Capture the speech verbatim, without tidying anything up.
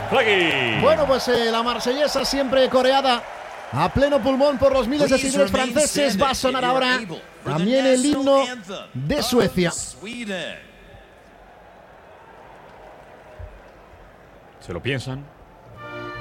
Flaggy. Bueno, pues eh, la marsellesa siempre coreada a pleno pulmón por los miles de seguidores franceses. Va a sonar ahora también el himno de Suecia. Se lo piensan.